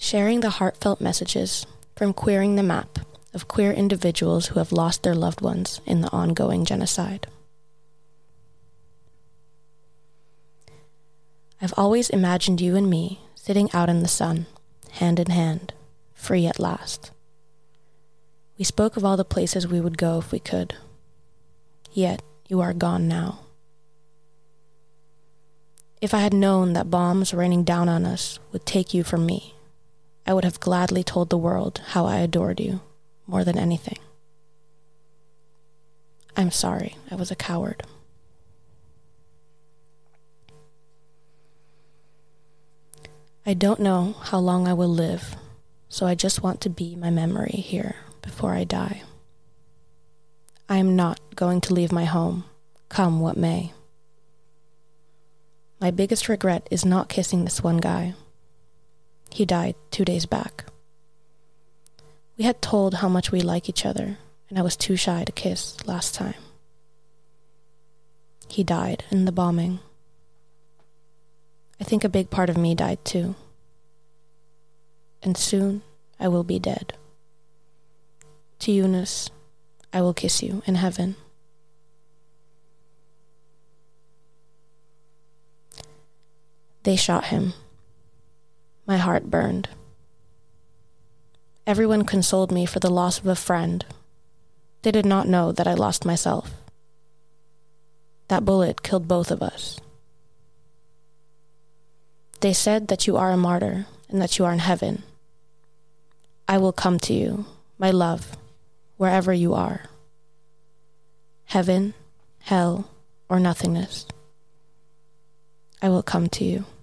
sharing the heartfelt messages from Queering the Map of queer individuals who have lost their loved ones in the ongoing genocide. I've always imagined you and me sitting out in the sun, hand in hand, free at last. We spoke of all the places we would go if we could. Yet you are gone now. If I had known that bombs raining down on us would take you from me, I would have gladly told the world how I adored you more than anything. I'm sorry, I was a coward. I don't know how long I will live, so I just want to be my memory here before I die. I am not going to leave my home, come what may. My biggest regret is not kissing this one guy. He died 2 days back. We had told how much we like each other, and I was too shy to kiss last time. He died in the bombing. I think a big part of me died too. And soon I will be dead. To Eunice, I will kiss you in heaven. They shot him. My heart burned. Everyone consoled me for the loss of a friend. They did not know that I lost myself. That bullet killed both of us. They said that you are a martyr and that you are in heaven. I will come to you, my love, wherever you are. Heaven, hell, or nothingness. I will come to you.